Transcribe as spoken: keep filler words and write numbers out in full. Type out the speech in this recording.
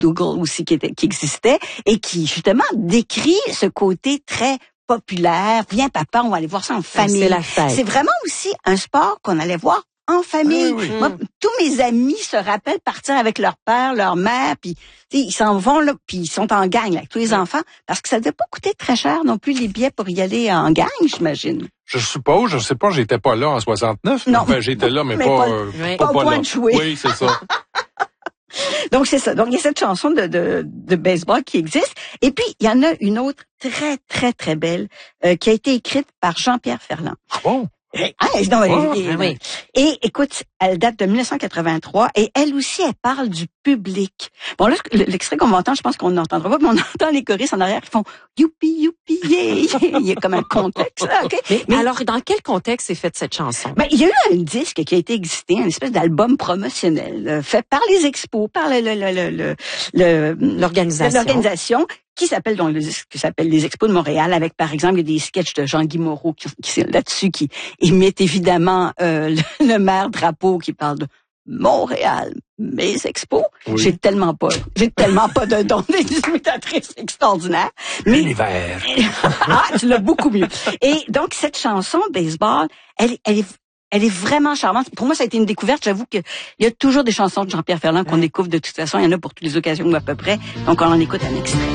McDougall aussi qui, était, qui existait et qui justement décrit ce côté très populaire. Viens papa, on va aller voir ça en famille. C'est la fête. C'est vraiment aussi un sport qu'on allait voir en famille. Oui, oui. Moi, tous mes amis se rappellent partir avec leur père, leur mère, puis ils s'en vont là, puis ils sont en gang là, avec tous les enfants, parce que ça devait pas coûter très cher non plus les billets pour y aller en gang, j'imagine. Je suppose, je sais pas, j'étais pas là en soixante-neuf. Non. Ben, j'étais là, mais, Mais pas, pas- euh, oui. pas au point là. de jouer. Oui, c'est ça. Donc c'est ça. Donc il y a cette chanson de, de, de baseball qui existe. Et puis il y en a une autre très très très belle euh, qui a été écrite par Jean-Pierre Ferland. Ah bon? Ah, non, elle- Oh, elle- ah oui. Et écoute, elle date de dix-neuf cent quatre-vingt-trois et elle aussi, elle parle du public. Bon là, l'extrait qu'on va entendre, je pense qu'on n'entendra pas, mais on entend les choristes en arrière qui font youpi youpi yeah, yeah. Il y a comme un contexte, là, ok. Mais, Mais- alors, dans quel contexte est faite cette chanson? Ben, il y a eu un disque qui a été existé, une espèce d'album promotionnel euh, fait par les expos, par le, le, le, le, le- L'organisation. l'organisation qui s'appelle donc le disque qui s'appelle les Expos de Montréal, avec par exemple il y a des sketchs de Jean-Guy Moreau qui, qui là-dessus qui imitent évidemment euh, le, le maire Drapeau qui parle de Montréal, mes expos. Oui. J'ai tellement pas, j'ai tellement pas de dons d'imitatrice extraordinaire. Mais L'univers. ah, tu l'as beaucoup mieux. Et donc, cette chanson, Baseball, elle, elle est, elle est vraiment charmante. Pour moi, ça a été une découverte. J'avoue que il y a toujours des chansons de Jean-Pierre Ferland qu'on découvre de toute façon. Il y en a pour toutes les occasions ou à peu près. Donc, on en écoute un extrait.